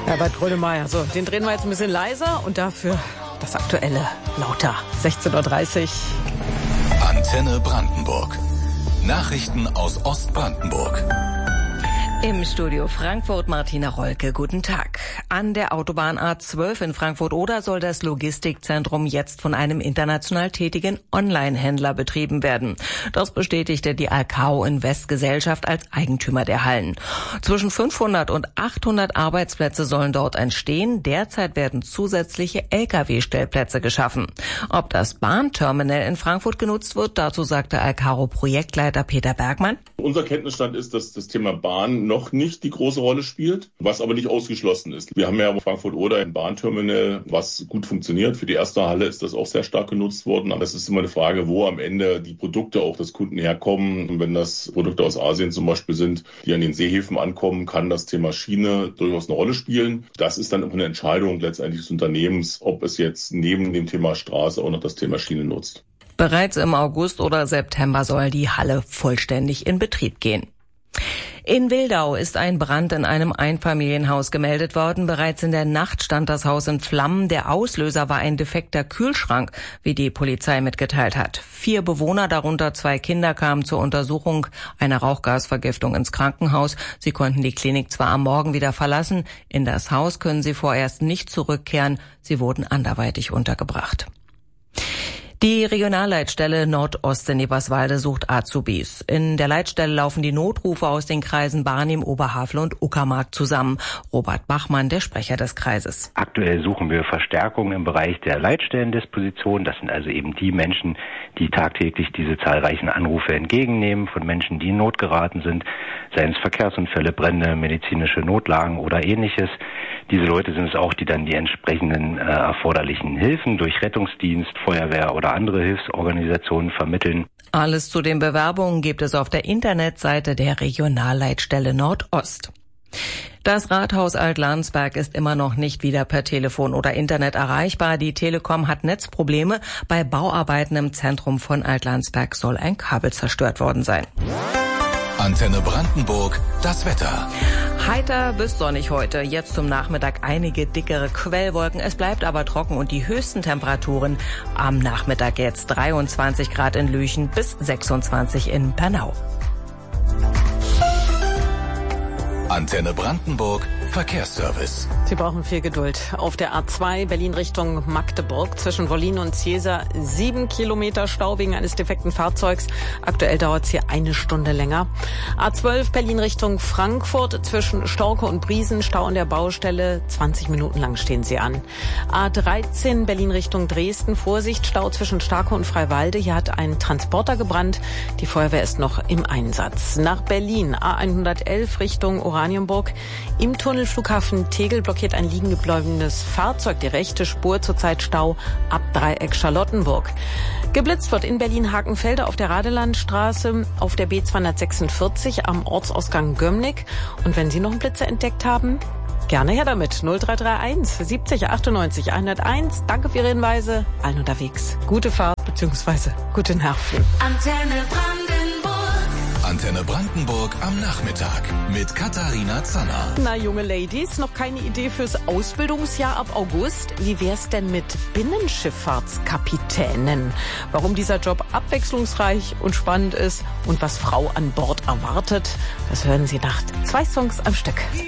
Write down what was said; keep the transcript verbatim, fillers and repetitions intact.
Herbert Grönemeyer. So, den drehen wir jetzt ein bisschen leiser und dafür das Aktuelle lauter. sechzehn Uhr dreißig. Antenne Brandenburg. Nachrichten aus Ostbrandenburg. Im Studio Frankfurt Martina Rolke, guten Tag. An der Autobahn A zwölf in Frankfurt-Oder soll das Logistikzentrum jetzt von einem international tätigen Online-Händler betrieben werden. Das bestätigte die Alcao Invest Gesellschaft als Eigentümer der Hallen. Zwischen fünfhundert und achthundert Arbeitsplätze sollen dort entstehen. Derzeit werden zusätzliche L K W-Stellplätze geschaffen. Ob das Bahnterminal in Frankfurt genutzt wird, dazu sagte Alcao-Projektleiter Peter Bergmann. Unser Kenntnisstand ist, dass das Thema Bahn noch nicht die große Rolle spielt, was aber nicht ausgeschlossen ist. Wir haben ja in Frankfurt-Oder ein Bahnterminal, was gut funktioniert. Für die erste Halle ist das auch sehr stark genutzt worden. Aber es ist immer eine Frage, wo am Ende die Produkte auch des Kunden herkommen. Und wenn das Produkte aus Asien zum Beispiel sind, die an den Seehäfen ankommen, kann das Thema Schiene durchaus eine Rolle spielen. Das ist dann auch eine Entscheidung letztendlich des Unternehmens, ob es jetzt neben dem Thema Straße auch noch das Thema Schiene nutzt. Bereits im August oder September soll die Halle vollständig in Betrieb gehen. In Wildau ist ein Brand in einem Einfamilienhaus gemeldet worden. Bereits in der Nacht stand das Haus in Flammen. Der Auslöser war ein defekter Kühlschrank, wie die Polizei mitgeteilt hat. Vier Bewohner, darunter zwei Kinder, kamen zur Untersuchung einer Rauchgasvergiftung ins Krankenhaus. Sie konnten die Klinik zwar am Morgen wieder verlassen. In das Haus können sie vorerst nicht zurückkehren. Sie wurden anderweitig untergebracht. Die Regionalleitstelle Nordost in Eberswalde sucht Azubis. In der Leitstelle laufen die Notrufe aus den Kreisen Barnim, Oberhavel und Uckermark zusammen. Robert Bachmann, der Sprecher des Kreises. Aktuell suchen wir Verstärkung im Bereich der Leitstellendisposition. Das sind also eben die Menschen, die tagtäglich diese zahlreichen Anrufe entgegennehmen von Menschen, die in Not geraten sind, seien es Verkehrsunfälle, Brände, medizinische Notlagen oder ähnliches. Diese Leute sind es auch, die dann die entsprechenden äh, erforderlichen Hilfen durch Rettungsdienst, Feuerwehr oder andere Hilfsorganisationen vermitteln. Alles zu den Bewerbungen gibt es auf der Internetseite der Regionalleitstelle Nordost. Das Rathaus Alt-Landsberg ist immer noch nicht wieder per Telefon oder Internet erreichbar. Die Telekom hat Netzprobleme. Bei Bauarbeiten im Zentrum von Alt-Landsberg soll ein Kabel zerstört worden sein. Antenne Brandenburg, das Wetter. Heiter bis sonnig heute. Jetzt zum Nachmittag einige dickere Quellwolken. Es bleibt aber trocken und die höchsten Temperaturen am Nachmittag jetzt dreiundzwanzig Grad in Lüchen bis sechsundzwanzig in Bernau. Antenne Brandenburg, Verkehrsservice. Sie brauchen viel Geduld. Auf der A zwei Berlin Richtung Magdeburg zwischen Wollin und Ziesa sieben Kilometer Stau wegen eines defekten Fahrzeugs. Aktuell dauert es hier eine Stunde länger. A zwölf Berlin Richtung Frankfurt zwischen Storke und Briesen Stau an der Baustelle. zwanzig Minuten lang stehen sie an. A dreizehn Berlin Richtung Dresden. Vorsicht, Stau zwischen Starke und Freiwalde. Hier hat ein Transporter gebrannt. Die Feuerwehr ist noch im Einsatz. Nach Berlin A hundertelf Richtung Oranienburg. Im Tunnel Flughafen Tegel blockiert ein liegen gebleibenes Fahrzeug die rechte Spur, zurzeit Stau ab Dreieck Charlottenburg. Geblitzt wird in Berlin-Hakenfelde auf der Radelandstraße, auf der B zweihundertsechsundvierzig am Ortsausgang Gömnigk. Und wenn Sie noch einen Blitzer entdeckt haben, gerne her damit. null drei drei eins siebzig achtundneunzig hunderteins. Danke für Ihre Hinweise. Allen unterwegs. Gute Fahrt bzw. gute Nerven. Antenne Brandenburg. Antenne Brandenburg am Nachmittag mit Katharina Zanner. Na, junge Ladies, noch keine Idee fürs Ausbildungsjahr ab August? Wie wär's denn mit Binnenschifffahrtskapitänen? Warum dieser Job abwechslungsreich und spannend ist und was Frau an Bord erwartet, das hören Sie nach zwei Songs am Stück.